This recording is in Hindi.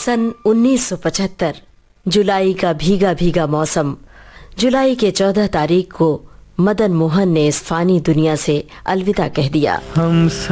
सन 1975 जुलाई का भीगा भीगा मौसम। जुलाई के 14 तारीख को मदन मोहन ने इस फानी दुनिया से अलविदा कह दिया। हम